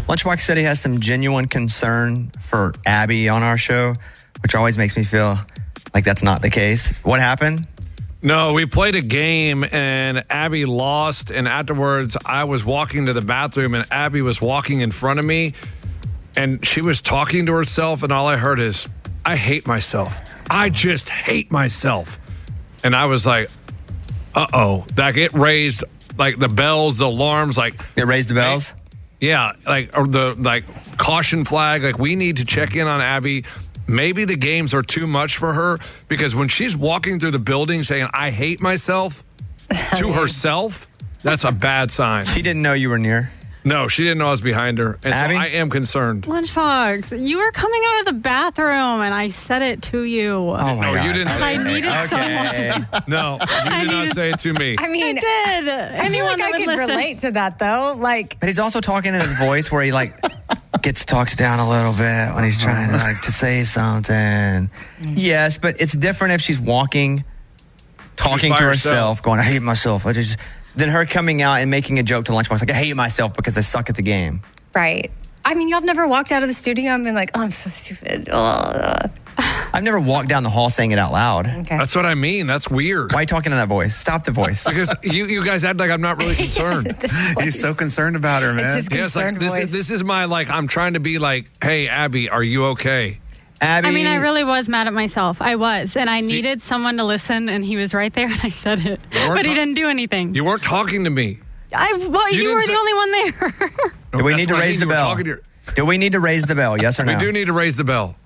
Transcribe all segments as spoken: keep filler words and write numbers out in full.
Lunchbox said he has some genuine concern for Abby on our show, which always makes me feel like that's not the case. What happened? No, we played a game and Abby lost. And afterwards, I was walking to the bathroom and Abby was walking in front of me. And she was talking to herself. And all I heard is, I hate myself. I just hate myself. And I was like, uh-oh. Like it raised like the bells, the alarms. like It raised the bells? Hey, yeah, like or the like caution flag. Like we need to check in on Abby. Maybe the games are too much for her because when she's walking through the building saying, I hate myself to herself, that's a bad sign. She didn't know you were near. No, she didn't know I was behind her. And Abby? so I am concerned. Lunchbox, you were coming out of the bathroom and I said it to you. Oh, my No, God. you didn't say I it. needed Okay. someone. No, you I did not needed- say it to me. I mean, I did. I feel Anyone like I that would could listen. relate to that, though. Like, But he's also talking in his voice where he like gets talks down a little bit when he's trying to like to say something. Yes, but it's different if she's walking, talking by to herself. herself, going, I hate myself. I just than her coming out and making a joke to Lunchbox like, I hate myself because I suck at the game. right. I mean, y'all have never walked out of the studio and been like, oh, I'm so stupid. Ugh. I've never walked down the hall saying it out loud. Okay. That's what I mean. That's weird. Why are you talking in that voice? Stop the voice. Because you, you guys act like I'm not really concerned. This He's so voice. concerned about her, man. It's his Yeah, it's like concerned this voice. is this is my like I'm trying to be like, hey Abby, are you okay? Abby. I mean, I really was mad at myself. I was. And I See- needed someone to listen, and he was right there, and I said it. You weren't But he ta- didn't do anything. You weren't talking to me. I, well, You you, didn't were say- the only one there. No, Do we that's need to what I raise mean. the You were bell? talking to your- Do we need to raise the bell? Yes or no? We do need to raise the bell.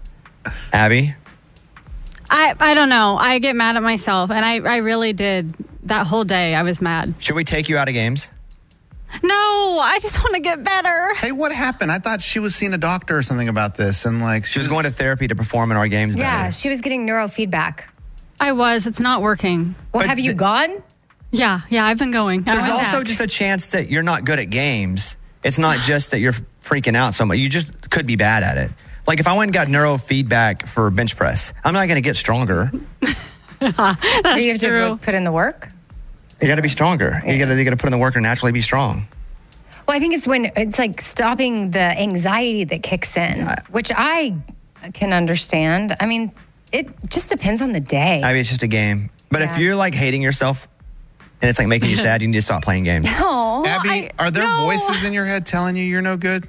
Abby? I, I don't know. I get mad at myself, and I, I really did. That whole day, I was mad. Should we take you out of games? No, I just want to get better. Hey, what happened? I thought she was seeing a doctor or something about this, and like She was going to therapy to perform in our games better. Yeah, she was getting neurofeedback. I was. It's not working. Well, But have you the- gone? Yeah, yeah, I've been going. I There's went also back. just a chance that you're not good at games. It's not just that you're freaking out so much. You just could be bad at it. Like if I went and got neurofeedback for bench press, I'm not going to get stronger. That's you have to true. put in the work? You got to be stronger. You got to you got to put in the work and naturally be strong. Well, I think it's when it's like stopping the anxiety that kicks in, Yeah. which I can understand. I mean, it just depends on the day. I mean, it's just a game. But if Yeah. you're like hating yourself and it's like making you sad, you need to stop playing games. oh, Abby, I- are there no. voices in your head telling you you're no good?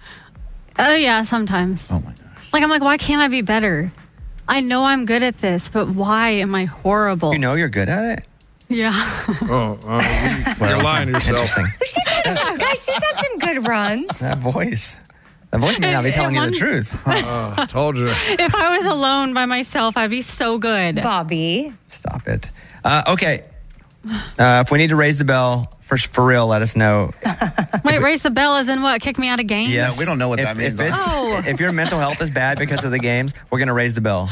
Oh, yeah, sometimes. Oh my gosh. Like, I'm like, why can't I be better? I know I'm good at this, but why am I horrible? You know you're good at it. Yeah. Oh, uh, you, you're lying to yourself. Interesting. she's had some, guys, she's had some good runs. That voice. That voice may not be And- telling you and the one- truth. Uh, told you. If I was alone by myself, I'd be so good. Bobby. Stop it. Uh, okay. Uh, if we need to raise the bell, for, for real, let us know. Wait, raise the bell as in what? Kick me out of games? Yes. we don't know what if, that means, If, it's, Oh. if your mental health is bad because of the games, we're going to raise the bell.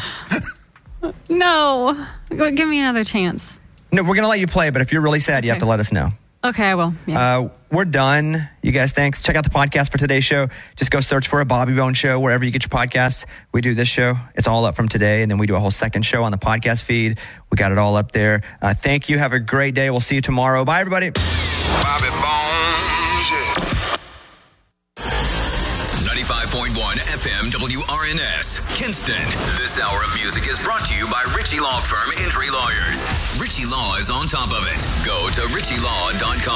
No. Go- Give me another chance. No, we're going to let you play, but if you're really sad, you have Okay. to let us know. Okay, I will. Yeah. Uh, we're done. You guys, thanks. Check out the podcast for today's show. Just go search for a Bobby Bone Show wherever you get your podcasts. We do this show. It's all up from today, and then we do a whole second show on the podcast feed. We got it all up there. Uh, thank you. Have a great day. We'll see you tomorrow. Bye, everybody. Bobby Bones, yeah. ninety-five point one F M W R N S, Kinston. This hour of music is brought to you by Ritchie Law Firm Injury Lawyers. Ritchie Law is on top of it. Go to ritchie law dot com.